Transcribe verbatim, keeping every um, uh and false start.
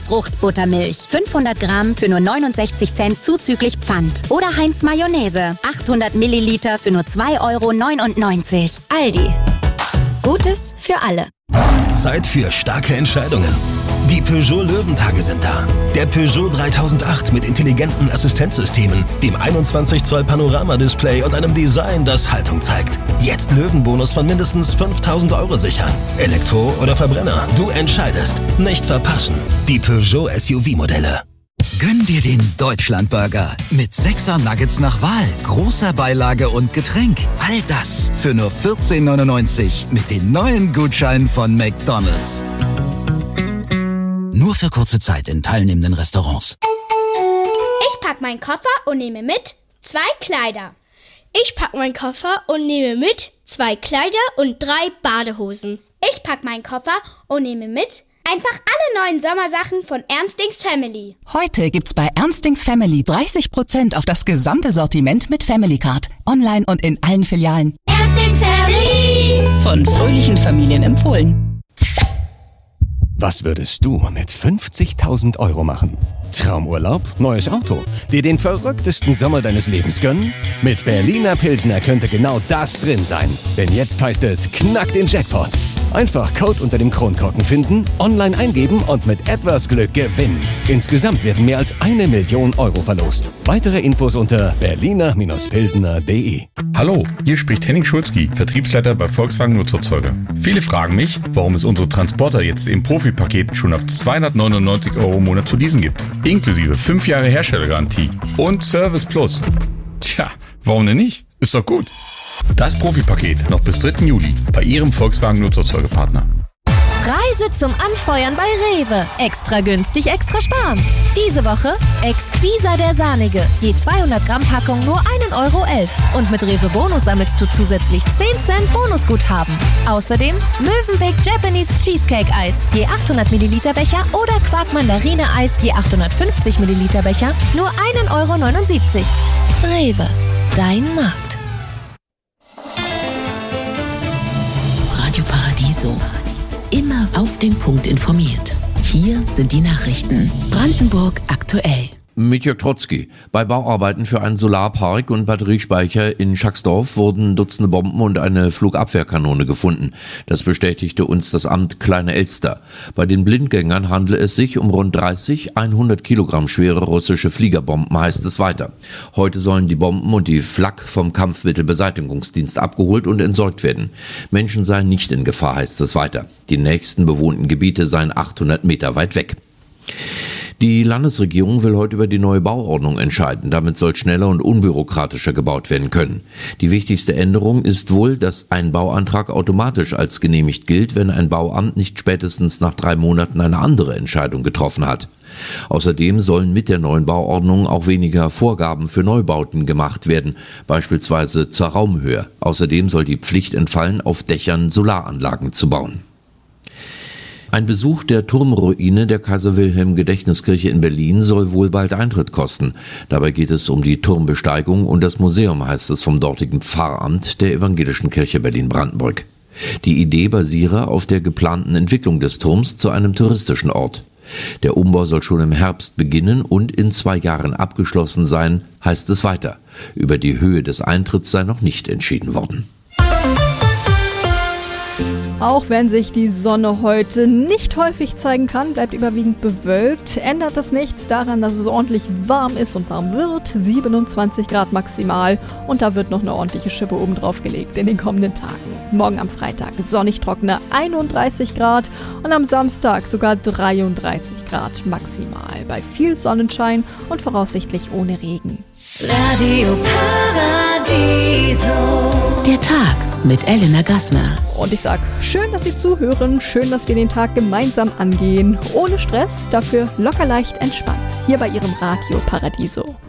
Fruchtbuttermilch. fünfhundert Gramm für nur neunundsechzig Cent zuzüglich Pfand. Oder Heinz Mayonnaise. achthundert Milliliter für nur zwei Euro neunundneunzig. Aldi. Gutes für alle. Zeit für starke Entscheidungen. Die Peugeot Löwentage sind da. Der Peugeot dreitausendacht mit intelligenten Assistenzsystemen, dem einundzwanzig Zoll Panoramadisplay und einem Design, das Haltung zeigt. Jetzt Löwenbonus von mindestens fünftausend Euro sichern. Elektro oder Verbrenner, du entscheidest. Nicht verpassen. Die Peugeot S U V-Modelle. Gönn dir den Deutschlandburger mit sechser Nuggets nach Wahl, großer Beilage und Getränk. All das für nur vierzehn neunundneunzig mit den neuen Gutscheinen von McDonald's. Nur für kurze Zeit in teilnehmenden Restaurants. Ich pack meinen Koffer und nehme mit zwei Kleider. Ich pack meinen Koffer und nehme mit zwei Kleider und drei Badehosen. Ich pack meinen Koffer und nehme mit einfach alle neuen Sommersachen von Ernstings Family. Heute gibt's bei Ernstings Family dreißig Prozent auf das gesamte Sortiment mit Family Card. Online und in allen Filialen. Ernstings Family. Von fröhlichen Familien empfohlen. Was würdest du mit fünfzigtausend Euro machen? Traumurlaub? Neues Auto? Dir den verrücktesten Sommer deines Lebens gönnen? Mit Berliner Pilsner könnte genau das drin sein. Denn jetzt heißt es, knack den Jackpot. Einfach Code unter dem Kronkorken finden, online eingeben und mit etwas Glück gewinnen. Insgesamt werden mehr als eine Million Euro verlost. Weitere Infos unter berliner pilsner punkt de. Hallo, hier spricht Henning Schulzki, Vertriebsleiter bei Volkswagen Nutzerzeuger. Viele fragen mich, warum es unsere Transporter jetzt im Profi-Paket schon ab zweihundertneunundneunzig Euro im Monat zu leasen gibt. Inklusive fünf Jahre Herstellergarantie und Service Plus. Tja, warum denn nicht? Ist doch gut. Das Profi-Paket noch bis dritten Juli bei Ihrem Volkswagen Nutzerzeugerpartner. Preise zum Anfeuern bei Rewe. Extra günstig, extra sparen. Diese Woche Exquisa der Sahnige. Je zweihundert Gramm Packung nur ein Euro elf. Und mit Rewe Bonus sammelst du zusätzlich zehn Cent Bonusguthaben. Außerdem Mövenpick Japanese Cheesecake Eis. Je achthundert Milliliter Becher oder Quark Mandarine Eis. Je achthundertfünfzig Milliliter Becher. Nur ein Euro neunundsiebzig. Rewe. Dein Markt. Radio Paradiso. Immer auf den Punkt informiert. Hier sind die Nachrichten. Brandenburg aktuell. Mit Jörg Trotzki. Bei Bauarbeiten für einen Solarpark und Batteriespeicher in Schacksdorf wurden Dutzende Bomben und eine Flugabwehrkanone gefunden. Das bestätigte uns das Amt Kleine Elster. Bei den Blindgängern handele es sich um rund dreißig, hundert Kilogramm schwere russische Fliegerbomben, heißt es weiter. Heute sollen die Bomben und die Flak vom Kampfmittelbeseitigungsdienst abgeholt und entsorgt werden. Menschen seien nicht in Gefahr, heißt es weiter. Die nächsten bewohnten Gebiete seien achthundert Meter weit weg. Die Landesregierung will heute über die neue Bauordnung entscheiden. Damit soll schneller und unbürokratischer gebaut werden können. Die wichtigste Änderung ist wohl, dass ein Bauantrag automatisch als genehmigt gilt, wenn ein Bauamt nicht spätestens nach drei Monaten eine andere Entscheidung getroffen hat. Außerdem sollen mit der neuen Bauordnung auch weniger Vorgaben für Neubauten gemacht werden, beispielsweise zur Raumhöhe. Außerdem soll die Pflicht entfallen, auf Dächern Solaranlagen zu bauen. Ein Besuch der Turmruine der Kaiser-Wilhelm-Gedächtniskirche in Berlin soll wohl bald Eintritt kosten. Dabei geht es um die Turmbesteigung und das Museum, heißt es vom dortigen Pfarramt der Evangelischen Kirche Berlin-Brandenburg. Die Idee basiere auf der geplanten Entwicklung des Turms zu einem touristischen Ort. Der Umbau soll schon im Herbst beginnen und in zwei Jahren abgeschlossen sein, heißt es weiter. Über die Höhe des Eintritts sei noch nicht entschieden worden. Auch wenn sich die Sonne heute nicht häufig zeigen kann, bleibt überwiegend bewölkt, ändert das nichts daran, dass es ordentlich warm ist und warm wird. siebenundzwanzig Grad maximal und da wird noch eine ordentliche Schippe oben drauf gelegt in den kommenden Tagen. Morgen am Freitag sonnig trockene einunddreißig Grad und am Samstag sogar dreiunddreißig Grad maximal. Bei viel Sonnenschein und voraussichtlich ohne Regen. Radio Paradiso. Der Tag mit Elena Gassner. Und ich sag, schön, dass Sie zuhören, schön, dass wir den Tag gemeinsam angehen. Ohne Stress, dafür locker leicht entspannt. Hier bei Ihrem Radio Paradiso.